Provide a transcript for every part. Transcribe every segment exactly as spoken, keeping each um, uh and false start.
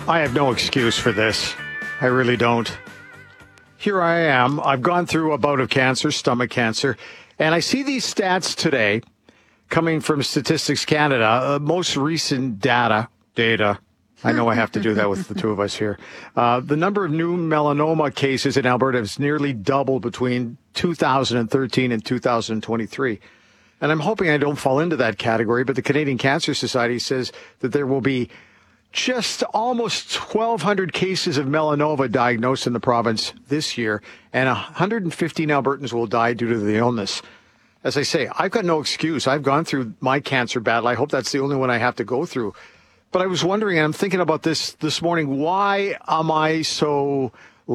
I have no excuse for this. I really don't. Here I am. I've gone through a bout of cancer, stomach cancer, and I see these stats today coming from Statistics Canada, uh, most recent data, data. I know I have to do that with the two of us here. Uh, the number of new melanoma cases in Alberta has nearly doubled between two thousand thirteen and two thousand twenty-three. And I'm hoping I don't fall into that category, but the Canadian Cancer Society says that there will be just almost twelve hundred cases of melanoma diagnosed in the province this year, and one hundred fifteen Albertans will die due to the illness. As I say, I've got no excuse. I've gone through my cancer battle. I hope that's the only one I have to go through. But I was wondering, and I'm thinking about this this morning, why am I so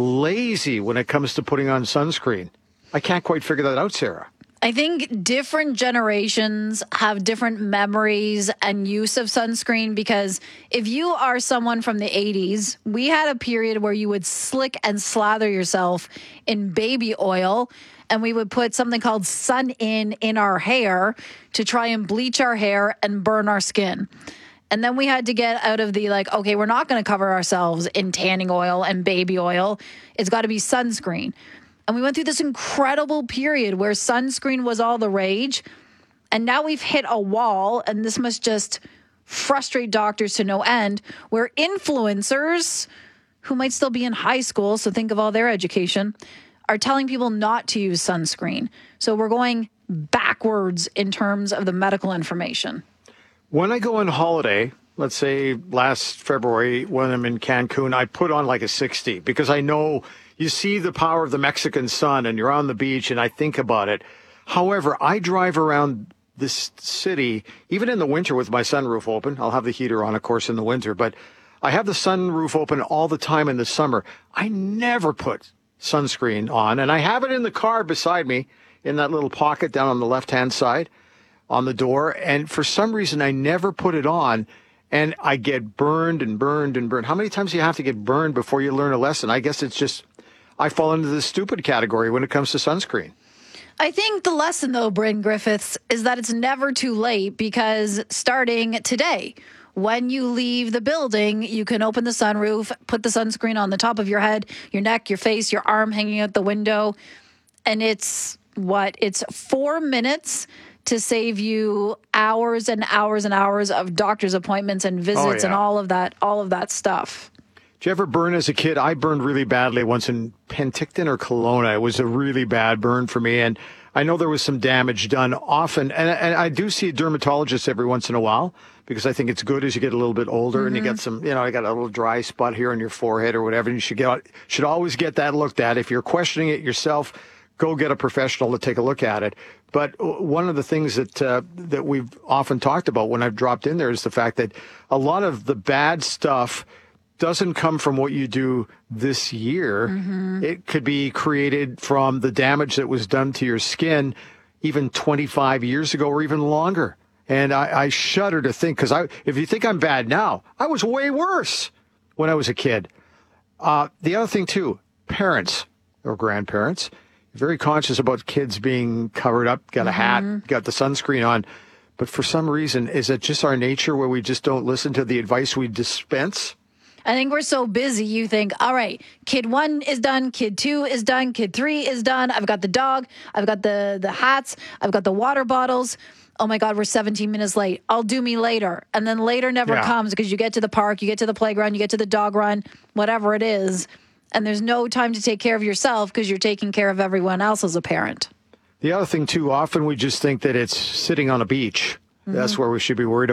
lazy when it comes to putting on sunscreen? I can't quite figure that out, Sarah. I think different generations have different memories and use of sunscreen, because if you are someone from the eighties, we had a period where you would slick and slather yourself in baby oil, and we would put something called Sun In in our hair to try and bleach our hair and burn our skin. And then we had to get out of the, like, okay, we're not going to cover ourselves in tanning oil and baby oil. It's got to be sunscreen. And we went through this incredible period where sunscreen was all the rage. And now we've hit a wall, and this must just frustrate doctors to no end, where influencers, who might still be in high school, so think of all their education, are telling people not to use sunscreen. So we're going backwards in terms of the medical information. When I go on holiday, let's say last February when I'm in Cancun, I put on like a sixty because I know you see the power of the Mexican sun and you're on the beach, and I think about it. However, I drive around this city, even in the winter with my sunroof open. I'll have the heater on, of course, in the winter, but I have the sunroof open all the time in the summer. I never put sunscreen on, and I have it in the car beside me in that little pocket down on the left-hand side on the door, and for some reason I never put it on, and I get burned and burned and burned. How many times do you have to get burned before you learn a lesson? I guess it's just, I fall into the stupid category when it comes to sunscreen. I think the lesson, though, Bryn Griffiths, is that it's never too late, because starting today, when you leave the building, you can open the sunroof, put the sunscreen on the top of your head, your neck, your face, your arm hanging out the window, and it's what? It's four minutes to save you hours and hours and hours of doctor's appointments and visits oh, yeah. and all of that, all of that stuff. Did you ever burn as a kid? I burned really badly once in Penticton or Kelowna. It was a really bad burn for me, and I know there was some damage done often. And, and I do see a dermatologist every once in a while, because I think it's good as you get a little bit older mm-hmm. and you get some, you know, I got a little dry spot here on your forehead or whatever. And you should get should always get that looked at. If you're questioning it yourself, go get a professional to take a look at it. But one of the things that uh, that we've often talked about when I've dropped in there is the fact that a lot of the bad stuff doesn't come from what you do this year. Mm-hmm. It could be created from the damage that was done to your skin even twenty-five years ago or even longer. And I, I shudder to think, because I, if you think I'm bad now, I was way worse when I was a kid. Uh, the other thing, too, parents or grandparents, very conscious about kids being covered up, got a hat, mm-hmm. got the sunscreen on. But for some reason, is it just our nature where we just don't listen to the advice we dispense? I think we're so busy, you think, all right, kid one is done, kid two is done, kid three is done. I've got the dog, I've got the, the hats, I've got the water bottles. Oh my God, we're seventeen minutes late. I'll do me later. And then later never yeah. comes, because you get to the park, you get to the playground, you get to the dog run, whatever it is. And there's no time to take care of yourself because you're taking care of everyone else as a parent. The other thing, too, often we just think that it's sitting on a beach. Mm-hmm. That's where we should be worried about.